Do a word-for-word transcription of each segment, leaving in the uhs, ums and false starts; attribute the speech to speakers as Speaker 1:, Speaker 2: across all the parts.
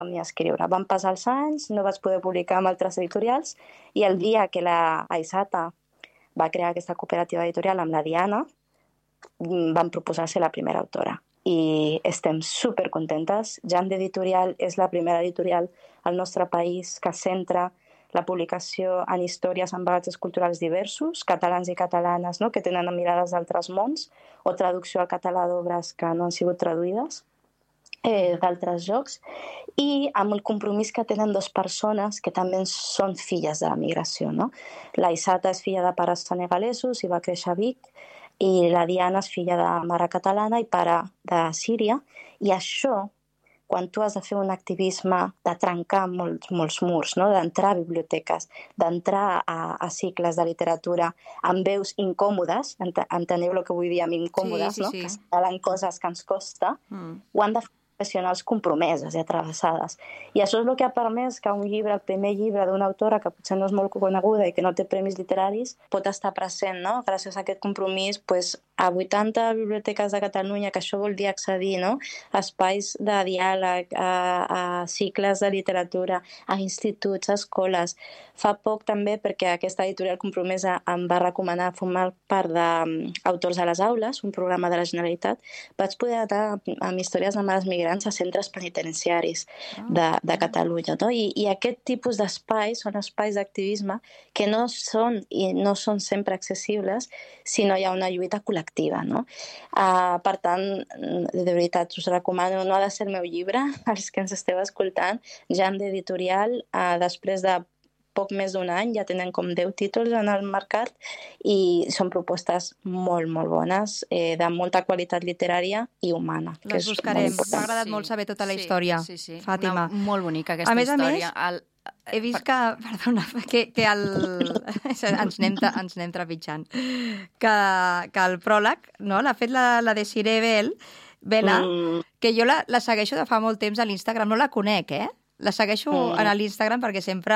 Speaker 1: ni escriure. Van passar els anys, no vaig poder publicar amb altres editorials, i el dia que la Aisata va crear aquesta cooperativa editorial amb la Diana, van proposar ser la primera autora. I estem supercontentes. Jam d'Editorial és la primera editorial al nostre país que centra la publicació en històries amb bagatges culturals diversos, catalans i catalanes, no?, que tenen mirades d'altres mons, o traducció al català d'obres que no han sigut traduïdes eh, d'altres jocs, i amb el compromís que tenen dues persones que també són filles de la migració, no? La Isata és filla de pares senegalesos i va créixer a Vic, i la Diana és filla de mare catalana i pare de Síria, i això, quan tu has de fer un activisme de trencar molts, molts murs, no?, d'entrar a biblioteques, d'entrar a, a cicles de literatura amb veus incòmodes, ent enteneu el que vull dir amb incòmodes, sí, sí, no? Sí. Que salen coses que ens costa, mm. ho han de fer professionals compromeses i atravessades. I això és el que ha permès que un llibre, el primer llibre d'una autora que potser no és molt coneguda i que no té premis literaris, pot estar present, no?, gràcies a aquest compromís, pues, a vuitanta biblioteques de Catalunya, que això vol dir accedir, no?, a espais de diàleg, a, a cicles de literatura, a instituts, a escoles. Fa poc també, perquè aquesta editorial compromesa em va recomanar formar part d'Autors a les Aules, un programa de la Generalitat, vaig poder anar amb històries de mares migrants a centres penitenciaris de, de Catalunya, no? I, i aquest tipus d'espais són espais d'activisme que no són i no són sempre accessibles si no hi ha una lluita col·lectiva, no? Uh, per tant, de veritat, us recomano, no ha de ser el meu llibre, els que ens esteu escoltant, Jam d'Editorial, uh, després de poc més d'un any, ja tenen com deu títols en el mercat i són propostes molt, molt bones, eh, de molta qualitat literària i humana.
Speaker 2: Les buscarem. M'ha agradat sí, molt saber tota la història,
Speaker 3: sí, sí, sí.
Speaker 2: Fàtima.
Speaker 3: Una, molt bonica aquesta
Speaker 2: a més,
Speaker 3: història.
Speaker 2: A més, el... he vist que, perdona, que, que el... ens, anem, ens anem trepitjant, que, que el pròleg, no?, l'ha fet la, la Desiree Bell, Vela, mm. que jo la, la segueixo de fa molt temps a l'Instagram, no la conec, eh? La segueixo mm. a l'Instagram perquè sempre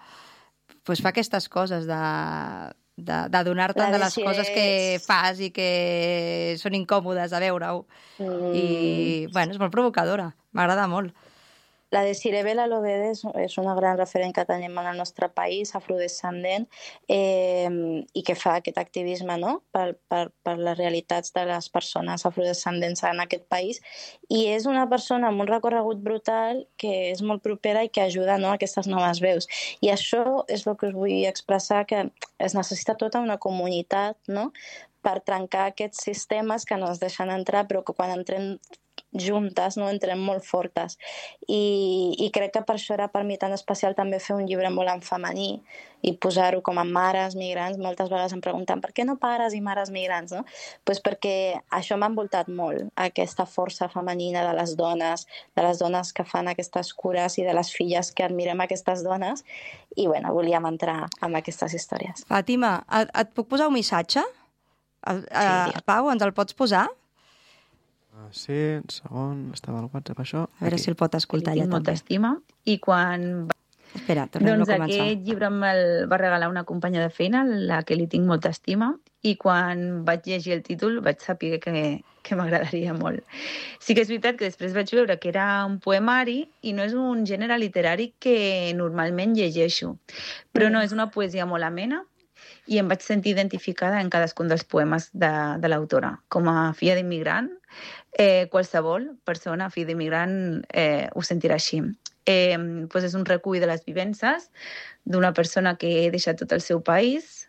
Speaker 2: pues, fa aquestes coses de, de, de donar-te de les coses que fas i que són incòmodes de veure-ho. Mm. I, bueno, és molt provocadora. M'agrada molt.
Speaker 1: La Desiree Bella Lobede és, és una gran referent que tenim en el nostre país, afrodescendent, eh, i que fa aquest activisme, no?, per, per, per les realitats de les persones afrodescendents en aquest país. I és una persona amb un recorregut brutal que és molt propera i que ajuda, no?, a aquestes noves veus. I això és el que us vull expressar, que es necessita tota una comunitat, no?, per trencar aquests sistemes que no ens deixen entrar, però que quan entrem juntes, no, entrem molt fortes. I, i crec que per això era per mi tan especial també fer un llibre molt en femení i posar-ho com a mares migrants. Moltes vegades em pregunten per què no pares i mares migrants, no? Pues perquè això m'ha envoltat molt, aquesta força femenina de les dones, de les dones que fan aquestes cures i de les filles que admirem aquestes dones, i bueno, volíem entrar en aquestes històries.
Speaker 2: Fàtima, et, et puc posar un missatge? El, sí, uh, Pau, ens el pots posar?
Speaker 4: Uh, sí, un segon, estava al WhatsApp això.
Speaker 2: A veure
Speaker 4: aquí.
Speaker 2: Si el pot escoltar ja també.
Speaker 5: Molta estima, i quan...
Speaker 2: Espera, tornem
Speaker 5: doncs
Speaker 2: a començar.
Speaker 5: Aquest llibre me'l va regalar una companya de feina, la que li tinc molta estima, i quan vaig llegir el títol vaig saber que, que m'agradaria molt. Sí que és veritat que després vaig veure que era un poemari i no és un gènere literari que normalment llegeixo, però no, és una poesia molt amena, i em vaig sentir identificada en cadascun dels poemes de, de l'autora. Com a filla d'immigrant, eh, qualsevol persona, filla d'immigrant, eh, ho sentirà així. Eh, doncs és un recull de les vivències d'una persona que ha deixat tot el seu país,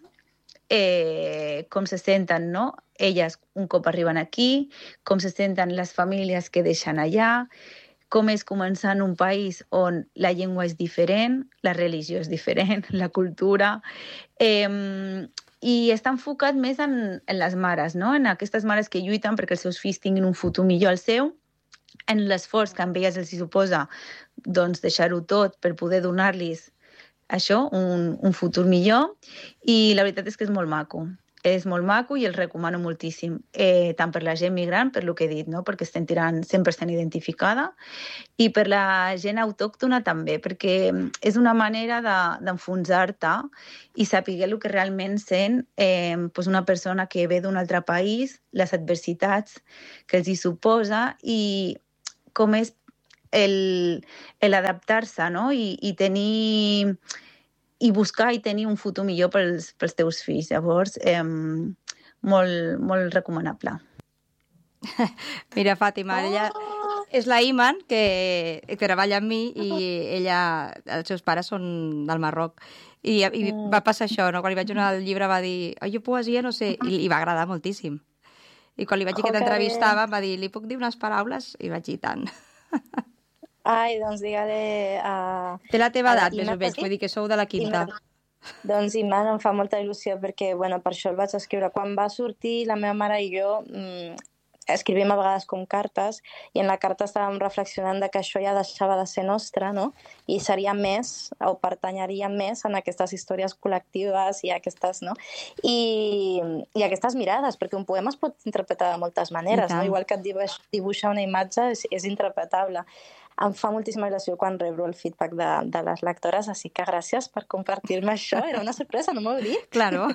Speaker 5: eh, com se senten, no?, elles un cop arriben aquí, com se senten les famílies que deixen allà, com és començar en un país on la llengua és diferent, la religió és diferent, la cultura, eh, i està enfocat més en, en les mares, no?, en aquestes mares que lluiten perquè els seus fills tinguin un futur millor al seu, en l'esforç que amb elles els suposa doncs, deixar-ho tot per poder donar-los això, un, un futur millor, i la veritat és que és molt maco. És molt maco i el recomano moltíssim, eh, tant per la gent migrant, per lo que he dit, no?, perquè es sentiran cent per cent identificada, i per la gent autòctona també, perquè és una manera d'enfonsar-te i saber el que realment sent eh, pues una persona que ve d'un altre país, les adversitats que els hi suposa i com és el, el adaptar-se, no? I, i tenir i buscar i tenir un futur millor pels, pels teus fills. Llavors, eh, molt, molt recomanable.
Speaker 2: Mira, Fàtima, ella és la Iman, que, que treballa amb mi, i ella, els seus pares són del Marroc. I, i va passar això, no? Quan li vaig donar el llibre va dir, oh, jo poesia no sé, i li va agradar moltíssim. I quan li vaig dir que t'entrevistava em va dir, li puc dir unes paraules? I vaig dir, tant.
Speaker 1: Ai, doncs digue-li a...
Speaker 2: Té la teva edat, més o menys, vull dir que sou de la quinta.
Speaker 1: Doncs Iman em fa molta il·lusió perquè, bueno, per això el vaig escriure. Quan va sortir, la meva mare i jo mmm, escrivim a vegades com cartes, i en la carta estàvem reflexionant de que això ja deixava de ser nostre, no? I seria més, o pertanyeria més en aquestes històries col·lectives i aquestes, no? I, i aquestes mirades, perquè un poema es pot interpretar de moltes maneres, no? Igual que et dibuix, dibuixar una imatge és, és interpretable. Em fa moltíssima il·lusió quan rebre el feedback de, de les lectores, així que gràcies per compartir-me això. Era una sorpresa, no m'ho heu dit?
Speaker 2: Claro.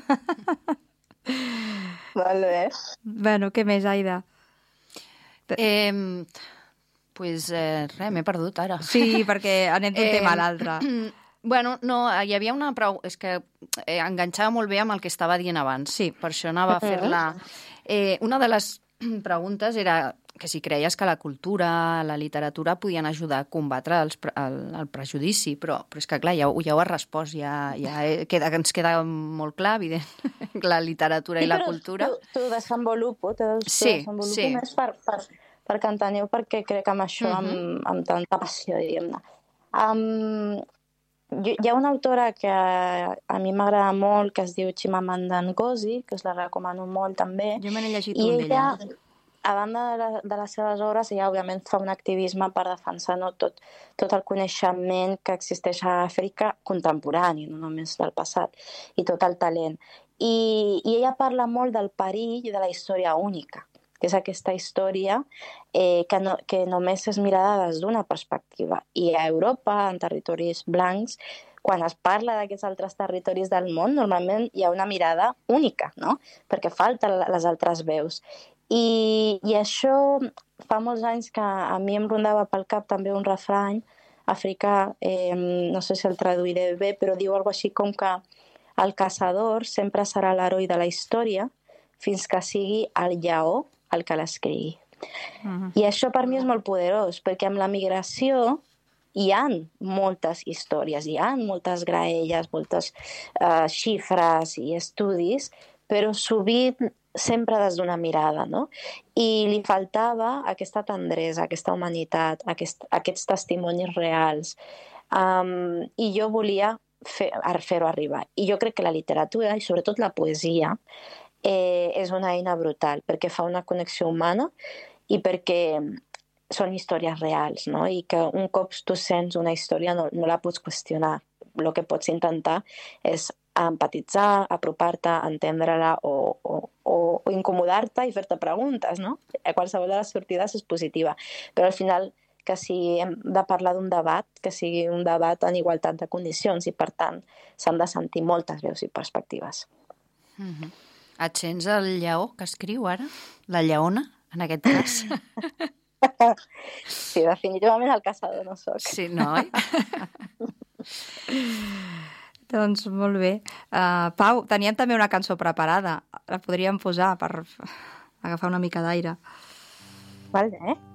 Speaker 1: Molt bé.
Speaker 2: Bueno, què més, Aida?
Speaker 3: Eh, pues eh, res, m'he perdut ara.
Speaker 2: Sí, perquè anem d'un eh, tema a l'altre.
Speaker 3: Bueno, no, hi havia una prou... És que eh, enganxava molt bé amb el que estava dient abans.
Speaker 2: Sí.
Speaker 3: Per això anava a fer-la... Eh, una de les preguntes era que si creies que la cultura, la literatura podien ajudar a combatre els, el, el prejudici, però, però és que, clar, ja, ja ho has respost, ja, ja queda, ens queda molt clar, evident, la literatura sí, i la cultura.
Speaker 1: Sí, però t'ho desenvolupo, t'ho
Speaker 3: sí,
Speaker 1: desenvolupo
Speaker 3: sí.
Speaker 1: més per, per, perquè enteneu perquè crec amb això, uh -huh. amb, amb tanta passió, diríem-ne. Um, hi ha una autora que a mi m'agrada molt, que es diu Chimamanda Ngozi, que us la recomano molt també.
Speaker 2: Jo me n'he llegit un d'ella.
Speaker 1: A banda de, la, de les seves obres, ella òbviament fa un activisme per defensar, no, tot, tot el coneixement que existeix a Àfrica contemporani, no només del passat, i tot el talent. I, i ella parla molt del perill de la història única, que és aquesta història eh, que, no, que només és mirada des d'una perspectiva. I a Europa, en territoris blancs, quan es parla d'aquests altres territoris del món, normalment hi ha una mirada única, no? Perquè falten les altres veus. I, i això fa molts anys que a mi em rondava pel cap també un refrany africà, eh, no sé si el traduiré bé, però diu alguna cosa així com que el caçador sempre serà l'heroi de la història fins que sigui el lleó el que l'escrigui. Uh-huh. I això per mi és molt poderós, perquè amb la migració hi ha moltes històries, hi ha moltes graelles, moltes uh, xifres i estudis, però sovint sempre des d'una mirada, no? I li faltava aquesta tendresa, aquesta humanitat, aquest, aquests testimonis reals. Um, I jo volia fer, fer-ho arribar. I jo crec que la literatura, i sobretot la poesia, eh, és una eina brutal, perquè fa una connexió humana i perquè són històries reals, no? I que un cop tu sents una història no, no la pots qüestionar. El que pots intentar és empatitzar, apropar-te, entendre-la o, o, o, o incomodar-te i fer-te preguntes, no? Qualsevol de les sortides és positiva. Però al final, que si hem de parlar d'un debat, que sigui un debat en igualtat de condicions i, per tant, s'han de sentir moltes veus i perspectives.
Speaker 3: Mm-hmm. Et sents el lleó que escriu ara? La lleona, en aquest cas?
Speaker 1: Sí, definitivament el caçador no soc.
Speaker 3: Sí, no?
Speaker 2: Doncs molt bé. Uh, Pau, teníem també una cançó preparada. La podríem posar per agafar una mica d'aire.
Speaker 1: Vale, eh?